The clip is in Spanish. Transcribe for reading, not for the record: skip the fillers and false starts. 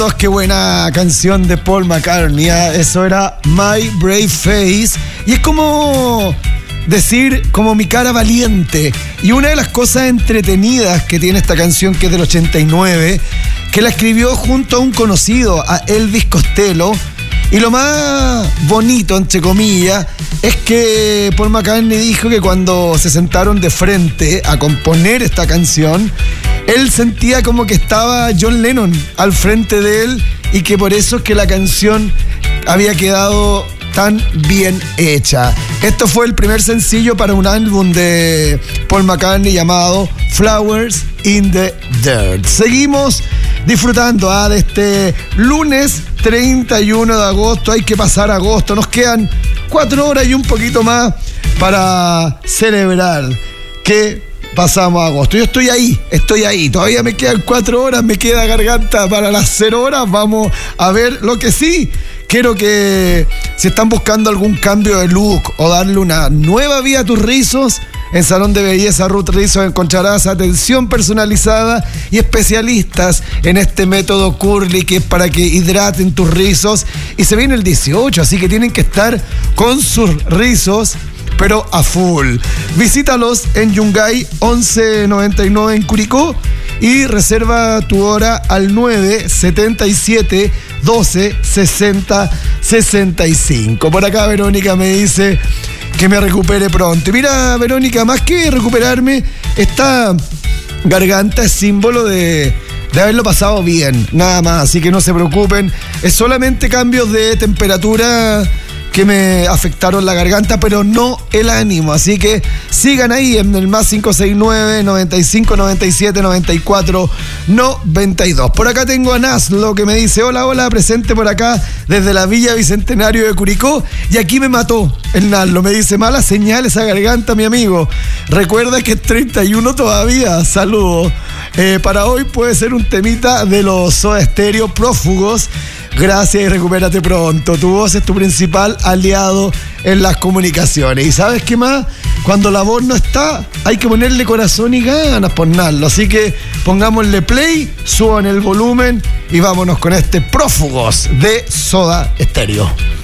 Qué buena canción de Paul McCartney, ¿eh? Eso era My Brave Face. Y es como decir, como mi cara valiente. Y una de las cosas entretenidas que tiene esta canción, que es del 89, que la escribió junto a un conocido, a Elvis Costello. Y lo más bonito, entre comillas, es que Paul McCartney dijo que cuando se sentaron de frente a componer esta canción, él sentía como que estaba John Lennon al frente de él y que por eso es que la canción había quedado tan bien hecha. Esto fue el primer sencillo para un álbum de Paul McCartney llamado Flowers in the Dirt. Seguimos disfrutando de este lunes 31 de agosto. Hay que pasar agosto. Nos quedan 4 horas y un poquito más para celebrar que pasamos agosto. Yo estoy ahí. Todavía me quedan 4 horas, me queda garganta para las 0 horas. Vamos a ver. Lo que sí, quiero que si están buscando algún cambio de look o darle una nueva vida a tus rizos, en Salón de Belleza Ruth Rizos encontrarás atención personalizada y especialistas en este método curly, que es para que hidraten tus rizos. Y se viene el 18, así que tienen que estar con sus rizos pero a full. Visítalos en Yungay 1199 en Curicó y reserva tu hora al 977 12 60 65. Por acá Verónica me dice que me recupere pronto. Y mira, Verónica, más que recuperarme, esta garganta es símbolo de haberlo pasado bien, nada más, así que no se preocupen. Es solamente cambios de temperatura que me afectaron la garganta, pero no el ánimo. Así que sigan ahí en el más 569 95 97 94 92. Por acá tengo a Naslo que me dice: hola, presente por acá desde la Villa Bicentenario de Curicó. Y aquí me mató el Naslo. Me dice: mala señal esa garganta, mi amigo. Recuerda que es 31 todavía. Saludos. Para hoy puede ser un temita de los Soda Stereo, Prófugos. Gracias y recupérate pronto. Tu voz es tu principal aliado en las comunicaciones. ¿Y sabes qué más? Cuando la voz no está, hay que ponerle corazón y ganas por narlo. Así que pongámosle play, suban el volumen y vámonos con este Prófugos de Soda Stereo.